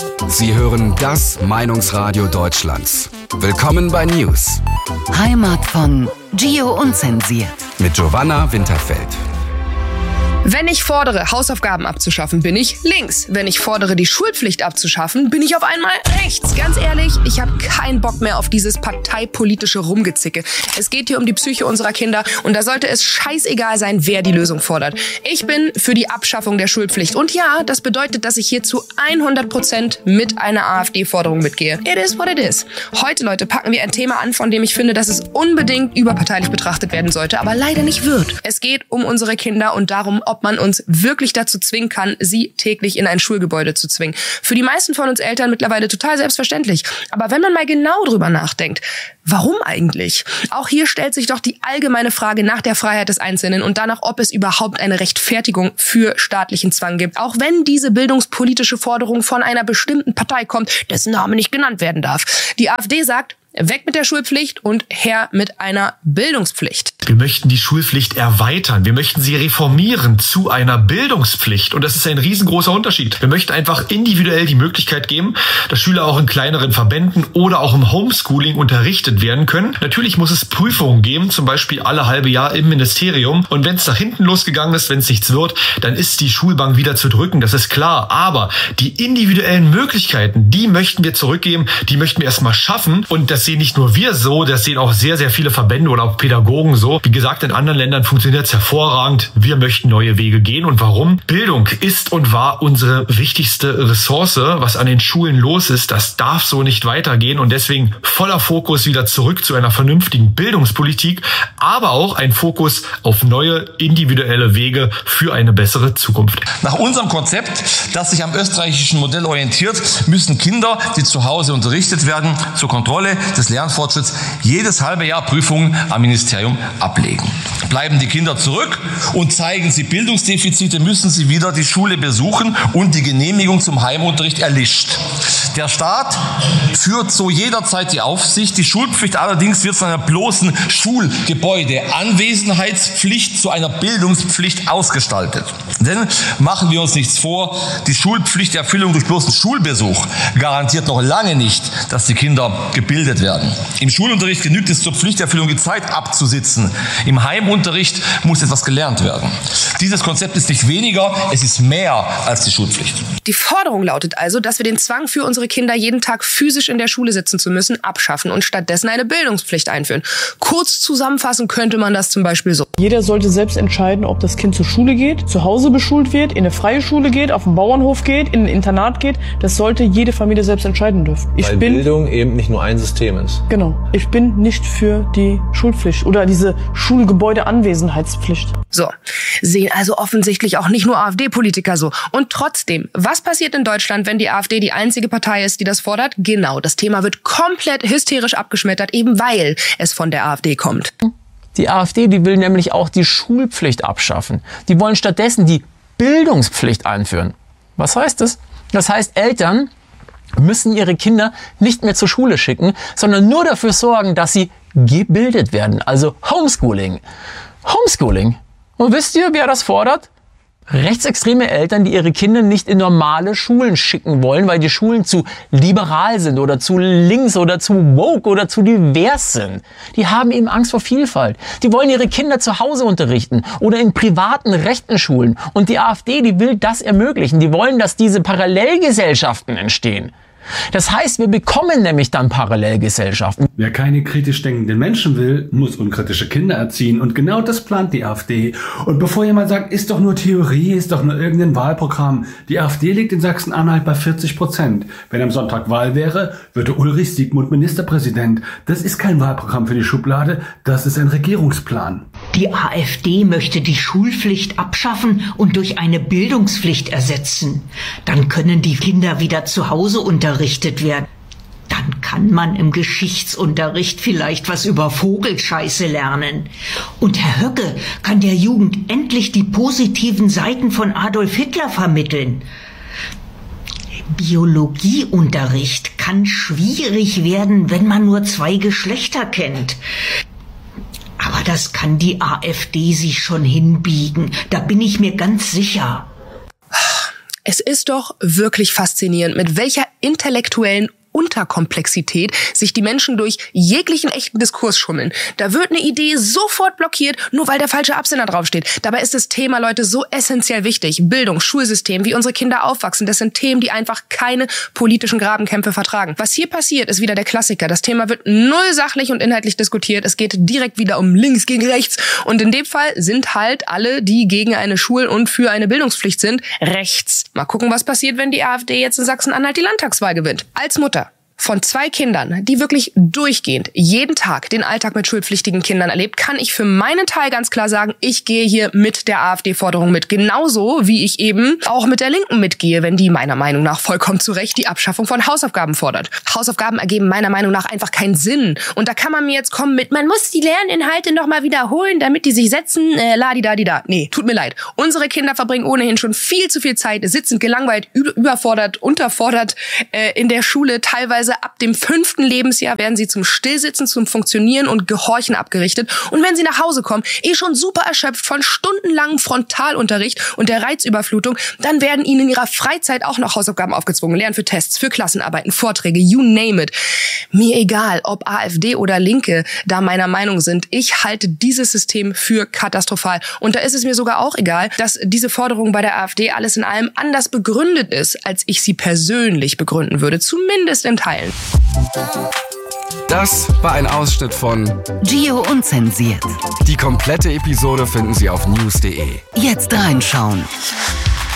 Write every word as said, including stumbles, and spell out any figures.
Sie hören das Meinungsradio Deutschlands. Willkommen bei News. Heimat von Gio Unzensiert. Mit Giovanna Winterfeld. Wenn ich fordere, Hausaufgaben abzuschaffen, bin ich links. Wenn ich fordere, die Schulpflicht abzuschaffen, bin ich auf einmal rechts. Ganz ehrlich, ich habe keinen Bock mehr auf dieses parteipolitische Rumgezicke. Es geht hier um die Psyche unserer Kinder und da sollte es scheißegal sein, wer die Lösung fordert. Ich bin für die Abschaffung der Schulpflicht. Und ja, das bedeutet, dass ich hier zu hundert Prozent mit einer AfD-Forderung mitgehe. It is what it is. Heute, Leute, packen wir ein Thema an, von dem ich finde, dass es unbedingt überparteilich betrachtet werden sollte, aber leider nicht wird. Es geht um unsere Kinder und darum, ob man uns wirklich dazu zwingen kann, sie täglich in ein Schulgebäude zu zwingen. Für die meisten von uns Eltern mittlerweile total selbstverständlich. Aber wenn man mal genau drüber nachdenkt, warum eigentlich? Auch hier stellt sich doch die allgemeine Frage nach der Freiheit des Einzelnen und danach, ob es überhaupt eine Rechtfertigung für staatlichen Zwang gibt. Auch wenn diese bildungspolitische Forderung von einer bestimmten Partei kommt, dessen Name nicht genannt werden darf. Die AfD sagt, weg mit der Schulpflicht und her mit einer Bildungspflicht. Wir möchten die Schulpflicht erweitern. Wir möchten sie reformieren zu einer Bildungspflicht. Und das ist ein riesengroßer Unterschied. Wir möchten einfach individuell die Möglichkeit geben, dass Schüler auch in kleineren Verbänden oder auch im Homeschooling unterrichtet werden können. Natürlich muss es Prüfungen geben, zum Beispiel alle halbe Jahr im Ministerium. Und wenn es nach hinten losgegangen ist, wenn es nichts wird, dann ist die Schulbank wieder zu drücken. Das ist klar. Aber die individuellen Möglichkeiten, die möchten wir zurückgeben, die möchten wir erstmal schaffen. Und das Das sehen nicht nur wir so, das sehen auch sehr, sehr viele Verbände oder auch Pädagogen so. Wie gesagt, in anderen Ländern funktioniert es hervorragend. Wir möchten neue Wege gehen. Und warum? Bildung ist und war unsere wichtigste Ressource. Was an den Schulen los ist, das darf so nicht weitergehen. Und deswegen voller Fokus wieder zurück zu einer vernünftigen Bildungspolitik, aber auch ein Fokus auf neue individuelle Wege für eine bessere Zukunft. Nach unserem Konzept, das sich am österreichischen Modell orientiert, müssen Kinder, die zu Hause unterrichtet werden, zur Kontrolle des Lernfortschritts jedes halbe Jahr Prüfungen am Ministerium ablegen. Bleiben die Kinder zurück und zeigen sie Bildungsdefizite, müssen sie wieder die Schule besuchen und die Genehmigung zum Heimunterricht erlischt. Der Staat führt so jederzeit die Aufsicht. Die Schulpflicht allerdings wird von einer bloßen Schulgebäude-Anwesenheitspflicht zu einer Bildungspflicht ausgestaltet. Denn machen wir uns nichts vor, die Schulpflichterfüllung durch bloßen Schulbesuch garantiert noch lange nicht, dass die Kinder gebildet werden. Im Schulunterricht genügt es zur Pflichterfüllung, die Zeit abzusitzen. Im Heimunterricht muss etwas gelernt werden. Dieses Konzept ist nicht weniger, es ist mehr als die Schulpflicht. Die Forderung lautet also, dass wir den Zwang für unsere Kinder, jeden Tag physisch in der Schule sitzen zu müssen, abschaffen und stattdessen eine Bildungspflicht einführen. Kurz zusammenfassen könnte man das zum Beispiel so. Jeder sollte selbst entscheiden, ob das Kind zur Schule geht, zu Hause beschult wird, in eine freie Schule geht, auf den Bauernhof geht, in ein Internat geht. Das sollte jede Familie selbst entscheiden dürfen. Ich Weil bin, Bildung eben nicht nur ein System ist. Genau. Ich bin nicht für die Schulpflicht oder diese Schulgebäude-Anwesenheitspflicht. So, sehen also offensichtlich auch nicht nur AfD-Politiker so. Und trotzdem, was passiert in Deutschland, wenn die AfD die einzige Partei ist, die das fordert? Genau, das Thema wird komplett hysterisch abgeschmettert, eben weil es von der AfD kommt. Die AfD, die will nämlich auch die Schulpflicht abschaffen. Die wollen stattdessen die Bildungspflicht einführen. Was heißt das? Das heißt, Eltern müssen ihre Kinder nicht mehr zur Schule schicken, sondern nur dafür sorgen, dass sie gebildet werden. Also Homeschooling. Homeschooling. Und wisst ihr, wer das fordert? Rechtsextreme Eltern, die ihre Kinder nicht in normale Schulen schicken wollen, weil die Schulen zu liberal sind oder zu links oder zu woke oder zu divers sind. Die haben eben Angst vor Vielfalt. Die wollen ihre Kinder zu Hause unterrichten oder in privaten rechten Schulen. Und die AfD, die will das ermöglichen. Die wollen, dass diese Parallelgesellschaften entstehen. Das heißt, wir bekommen nämlich dann Parallelgesellschaften. Wer keine kritisch denkenden Menschen will, muss unkritische Kinder erziehen. Und genau das plant die AfD. Und bevor jemand sagt, ist doch nur Theorie, ist doch nur irgendein Wahlprogramm. Die AfD liegt in Sachsen-Anhalt bei vierzig Prozent. Wenn am Sonntag Wahl wäre, würde Ulrich Siegmund Ministerpräsident. Das ist kein Wahlprogramm für die Schublade, das ist ein Regierungsplan. Die AfD möchte die Schulpflicht abschaffen und durch eine Bildungspflicht ersetzen. Dann können die Kinder wieder zu Hause unterrichtet werden. Dann kann man im Geschichtsunterricht vielleicht was über Vogelscheiße lernen. Und Herr Höcke kann der Jugend endlich die positiven Seiten von Adolf Hitler vermitteln. Biologieunterricht kann schwierig werden, wenn man nur zwei Geschlechter kennt. Aber das kann die AfD sich schon hinbiegen. Da bin ich mir ganz sicher. Es ist doch wirklich faszinierend, mit welcher intellektuellen Unterkomplexität sich die Menschen durch jeglichen echten Diskurs schummeln. Da wird eine Idee sofort blockiert, nur weil der falsche Absender draufsteht. Dabei ist das Thema, Leute, so essentiell wichtig. Bildung, Schulsystem, wie unsere Kinder aufwachsen, das sind Themen, die einfach keine politischen Grabenkämpfe vertragen. Was hier passiert, ist wieder der Klassiker. Das Thema wird null sachlich und inhaltlich diskutiert. Es geht direkt wieder um links gegen rechts. Und in dem Fall sind halt alle, die gegen eine Schul- und für eine Bildungspflicht sind, rechts. Mal gucken, was passiert, wenn die AfD jetzt in Sachsen-Anhalt die Landtagswahl gewinnt. Als Mutter von zwei Kindern, die wirklich durchgehend jeden Tag den Alltag mit schulpflichtigen Kindern erlebt, kann ich für meinen Teil ganz klar sagen, ich gehe hier mit der AfD-Forderung mit. Genauso wie ich eben auch mit der Linken mitgehe, wenn die meiner Meinung nach vollkommen zu Recht die Abschaffung von Hausaufgaben fordert. Hausaufgaben ergeben meiner Meinung nach einfach keinen Sinn. Und da kann man mir jetzt kommen mit, man muss die Lerninhalte noch mal wiederholen, damit die sich setzen, äh, ladidadida. Nee, tut mir leid. Unsere Kinder verbringen ohnehin schon viel zu viel Zeit, sitzen gelangweilt, überfordert, unterfordert äh, in der Schule, teilweise ab dem fünften Lebensjahr werden sie zum Stillsitzen, zum Funktionieren und Gehorchen abgerichtet. Und wenn sie nach Hause kommen, eh schon super erschöpft von stundenlangem Frontalunterricht und der Reizüberflutung, dann werden ihnen in ihrer Freizeit auch noch Hausaufgaben aufgezwungen. Lernen für Tests, für Klassenarbeiten, Vorträge, you name it. Mir egal, ob AfD oder Linke da meiner Meinung sind. Ich halte dieses System für katastrophal. Und da ist es mir sogar auch egal, dass diese Forderung bei der AfD alles in allem anders begründet ist, als ich sie persönlich begründen würde. Zumindest in Teilen. Das war ein Ausschnitt von Gio Unzensiert. Die komplette Episode finden Sie auf news punkt de. Jetzt reinschauen.